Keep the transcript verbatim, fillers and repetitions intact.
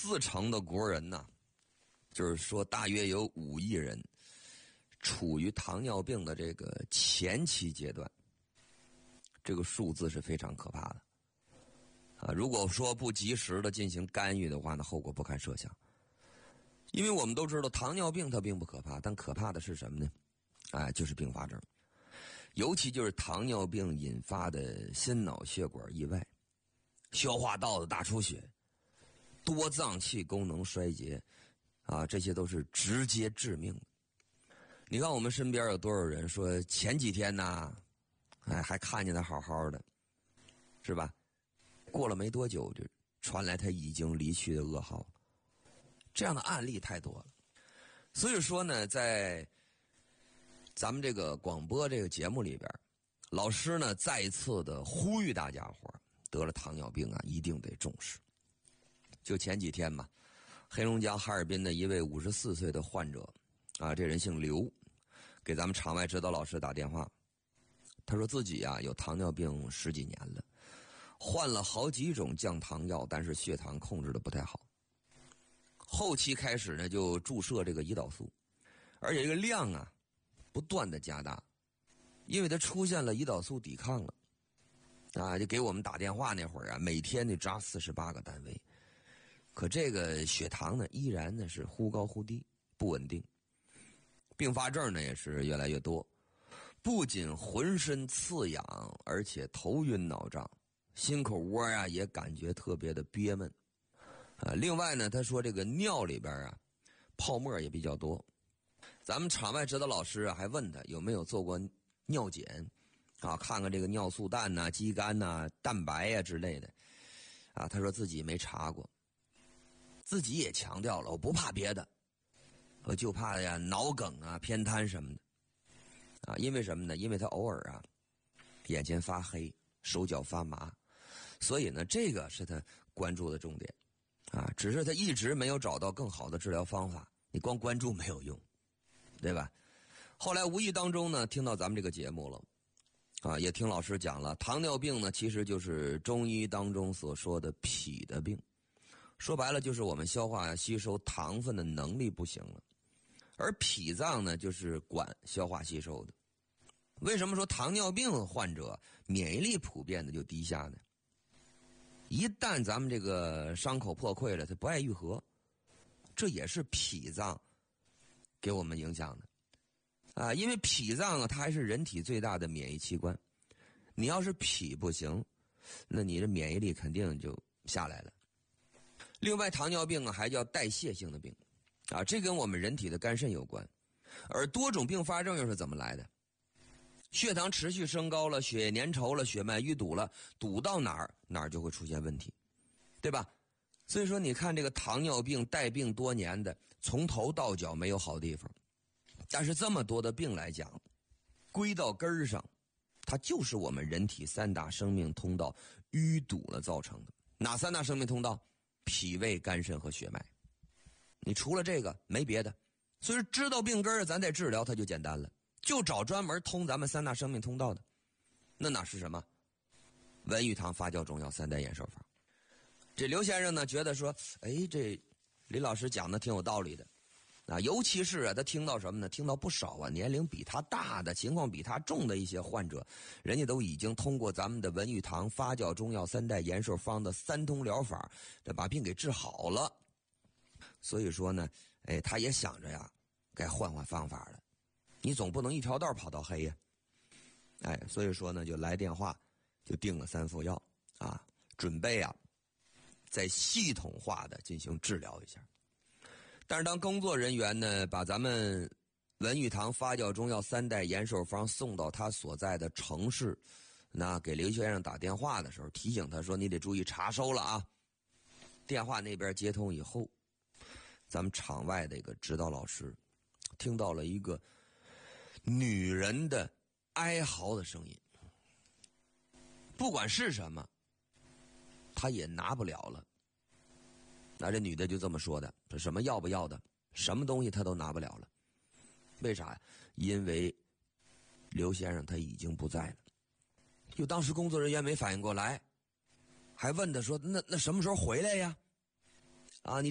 四成的国人呢，就是说大约有五亿人处于糖尿病的这个前期阶段，这个数字是非常可怕的啊！如果说不及时的进行干预的话呢，后果不堪设想。因为我们都知道糖尿病它并不可怕，但可怕的是什么呢？哎，就是并发症，尤其就是糖尿病引发的心脑血管意外、消化道的大出血、多脏器功能衰竭啊，这些都是直接致命的。你看我们身边有多少人说前几天呢，哎，还看见他好好的，是吧？过了没多久就传来他已经离去的噩耗了。这样的案例太多了。所以说呢，在咱们这个广播这个节目里边，老师呢再一次的呼吁大家伙得了糖尿病啊，一定得重视。就前几天嘛，黑龙江哈尔滨的一位五十四岁的患者啊，这人姓刘，给咱们场外指导老师打电话，他说自己啊有糖尿病十几年了，换了好几种降糖药，但是血糖控制的不太好。后期开始呢，就注射这个胰岛素，而且这个量啊不断的加大，因为它出现了胰岛素抵抗了啊，就给我们打电话那会儿啊，每天得扎四十八个单位，可这个血糖呢依然呢是忽高忽低，不稳定，并发症呢也是越来越多，不仅浑身刺痒，而且头晕脑胀，心口窝啊也感觉特别的憋闷。啊，另外呢，他说这个尿里边啊，泡沫也比较多。咱们场外指导老师啊，还问他有没有做过尿检，啊，看看这个尿素氮呐、肌酐呐、蛋白呀、啊、之类的。啊，他说自己没查过，自己也强调了，我不怕别的，我就怕呀脑梗啊、偏瘫什么的。啊，因为什么呢？因为他偶尔啊，眼前发黑，手脚发麻，所以呢，这个是他关注的重点。啊，只是他一直没有找到更好的治疗方法，你光关注没有用，对吧？后来无意当中呢，听到咱们这个节目了，啊，也听老师讲了，糖尿病呢其实就是中医当中所说的脾的病，说白了就是我们消化吸收糖分的能力不行了，而脾脏呢就是管消化吸收的。为什么说糖尿病患者免疫力普遍的就低下呢？一旦咱们这个伤口破溃了，它不爱愈合，这也是脾脏给我们影响的啊。因为脾脏啊，它还是人体最大的免疫器官，你要是脾不行，那你的免疫力肯定就下来了。另外，糖尿病啊还叫代谢性的病啊，这跟我们人体的肝肾有关。而多种并发症又是怎么来的？血糖持续升高了，血液粘稠了，血脉淤堵了，堵到哪儿哪儿就会出现问题，对吧？所以说你看这个糖尿病带病多年的，从头到脚没有好地方，但是这么多的病来讲，归到根儿上，它就是我们人体三大生命通道淤堵了造成的。哪三大生命通道？脾胃肝肾和血脉。你除了这个没别的，所以知道病根儿咱再治疗它就简单了，就找专门通咱们三大生命通道的。那哪是什么？文玉堂发酵中药三代延寿方。这刘先生呢觉得说，哎，这李老师讲的挺有道理的啊，尤其是啊他听到什么呢？听到不少啊年龄比他大的、情况比他重的一些患者，人家都已经通过咱们的文玉堂发酵中药三代延寿方的三通疗法，把病给治好了。所以说呢，哎，他也想着呀，该换换方法了。你总不能一条道跑到黑呀，哎，所以说呢，就来电话，就订了三副药啊，准备啊，再系统化的进行治疗一下。但是当工作人员呢，把咱们文玉堂发酵中药三代延寿方送到他所在的城市，那给刘先生打电话的时候，提醒他说：“你得注意查收了啊。”电话那边接通以后，咱们场外的一个指导老师听到了一个女人的哀嚎的声音，不管是什么，她也拿不了了。那这女的就这么说的，这什么要不要的，什么东西她都拿不了了。为啥呀？因为刘先生他已经不在了。就当时工作人员没反应过来，还问他说：“那那什么时候回来呀？”啊，你